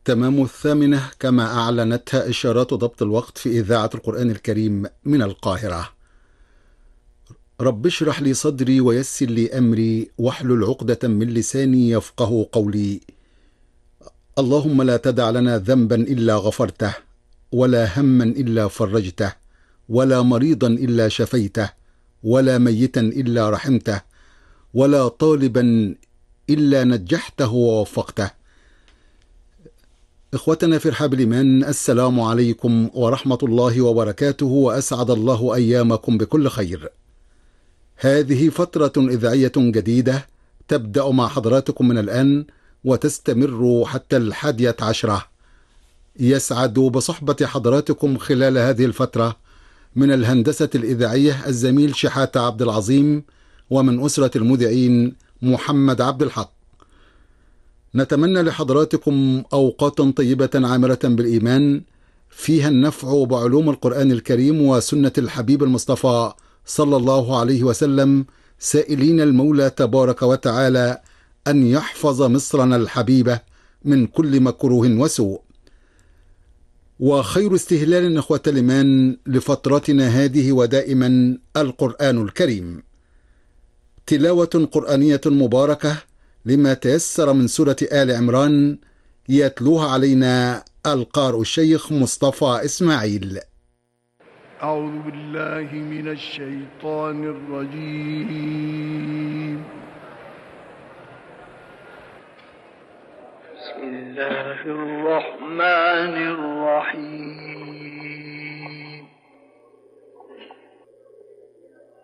تمام 8 كما أعلنتها إشارات ضبط الوقت في إذاعة القرآن الكريم من القاهرة. رب اشرح لي صدري ويسر لي أمري واحلل عقدة من لساني يفقه قولي. اللهم لا تدع لنا ذنبا إلا غفرته، ولا هما إلا فرجته، ولا مريضا إلا شفيته، ولا ميتا إلا رحمته، ولا طالبا إلا نجحته ووفقته. إخوتنا في رحاب الإيمان، السلام عليكم ورحمة الله وبركاته، وأسعد الله أيامكم بكل خير. هذه فترة إذاعية جديدة تبدأ مع حضراتكم من الآن وتستمر حتى 11. يسعد بصحبة حضراتكم خلال هذه الفترة من الهندسة الإذاعية الزميل شحاتة عبد العظيم، ومن أسرة المذيعين محمد عبد الحق. نتمنى لحضراتكم أوقاتا طيبة عامرة بالإيمان، فيها النفع بعلوم القرآن الكريم وسنة الحبيب المصطفى صلى الله عليه وسلم، سائلين المولى تبارك وتعالى أن يحفظ مصرنا الحبيبة من كل مكروه وسوء. وخير استهلال إخوة الإيمان لفترتنا هذه ودائما القرآن الكريم، تلاوة قرآنية مباركة لما تيسر من سورة آل عمران، يتلوها علينا القارئ الشيخ مصطفى إسماعيل. أعوذ بالله من الشيطان الرجيم. بسم الله الرحمن الرحيم.